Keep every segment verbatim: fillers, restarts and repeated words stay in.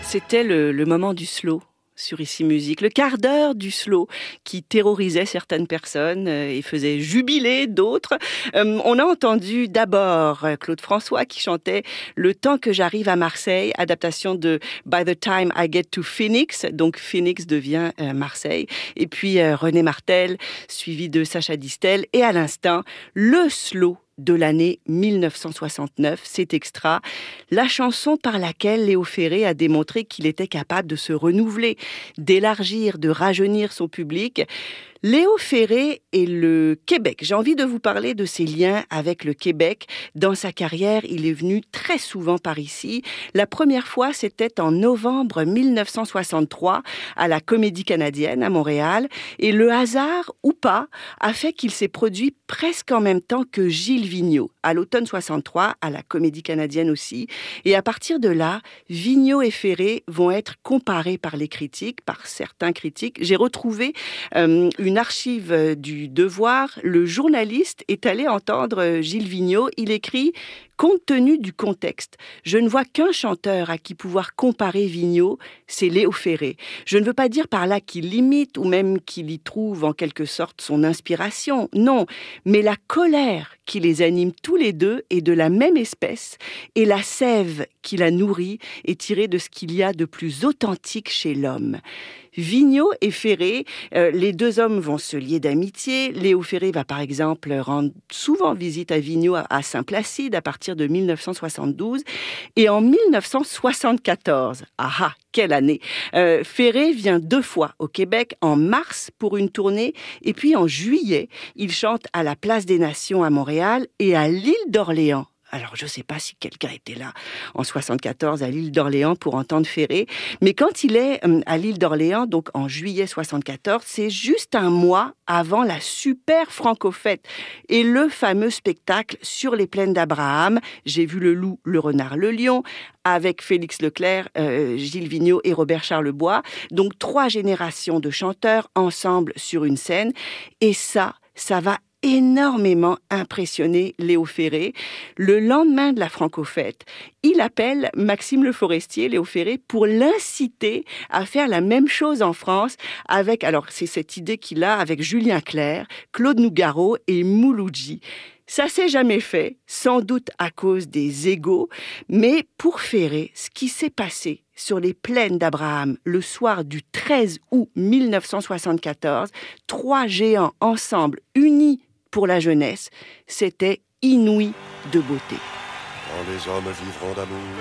C'était le, le moment du slow sur Ici Musique, le quart d'heure du slow qui terrorisait certaines personnes euh, et faisait jubiler d'autres. Euh, on a entendu d'abord Claude François qui chantait « Le temps que j'arrive à Marseille », adaptation de « By the time I get to Phoenix », donc Phoenix devient euh, Marseille. Et puis euh, René Martel, suivi de Sacha Distel. Et à l'instant, le slow de l'année mille neuf cent soixante-neuf, c'est Extra, la chanson par laquelle Léo Ferré a démontré qu'il était capable de se renouveler, d'élargir, de rajeunir son public. Léo Ferré et le Québec. J'ai envie de vous parler de ses liens avec le Québec. Dans sa carrière, il est venu très souvent par ici. La première fois, c'était en novembre mille neuf cent soixante-trois à la Comédie Canadienne à Montréal. Et le hasard, ou pas, a fait qu'il s'est produit presque en même temps que Gilles Vigneault, à l'automne soixante-trois, à la Comédie Canadienne aussi. Et à partir de là, Vigneault et Ferré vont être comparés par les critiques, par certains critiques. J'ai retrouvé euh, une archive du Devoir. Le journaliste est allé entendre Gilles Vigneault. Il écrit « Compte tenu du contexte, je ne vois qu'un chanteur à qui pouvoir comparer Vigneault, c'est Léo Ferré. Je ne veux pas dire par là qu'il l'imite ou même qu'il y trouve en quelque sorte son inspiration. Non, mais la colère qui les anime tous les deux est de la même espèce et la sève qui la nourrit est tirée de ce qu'il y a de plus authentique chez l'homme. » Vigneault et Ferré, euh, les deux hommes vont se lier d'amitié. Léo Ferré va par exemple rendre souvent visite à Vigneault à, à Saint-Placide à partir de mille neuf cent soixante-douze. Et en mille neuf cent soixante-quatorze, ah ah, quelle année, euh, Ferré vient deux fois au Québec, en mars pour une tournée, et puis en juillet, il chante à la Place des Nations à Montréal et à l'île d'Orléans. Alors, je ne sais pas si quelqu'un était là en soixante-quatorze à l'île d'Orléans pour entendre Ferré, mais quand il est à l'île d'Orléans, donc en juillet soixante-quatorze, c'est juste un mois avant la super Franco-fête et le fameux spectacle sur les plaines d'Abraham. J'ai vu le loup, le renard, le lion, avec Félix Leclerc, euh, Gilles Vigneault et Robert Charlebois. Donc, trois générations de chanteurs ensemble sur une scène. Et ça, ça va énormément impressionné Léo Ferré. Le lendemain de la Franco-fête, il appelle Maxime Le Forestier, Léo Ferré, pour l'inciter à faire la même chose en France avec, alors c'est cette idée qu'il a avec Julien Clerc, Claude Nougaro et Mouloudji. Ça s'est jamais fait, sans doute à cause des égos, mais pour Ferré, ce qui s'est passé sur les plaines d'Abraham le soir du treize août mille neuf cent soixante-quatorze, trois géants ensemble, unis pour la jeunesse, c'était inouï de beauté. Quand les hommes vivront d'amour,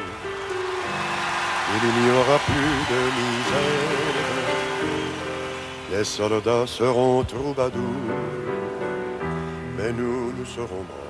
il n'y aura plus de misère. Les soldats seront troubadours, mais nous, nous serons morts.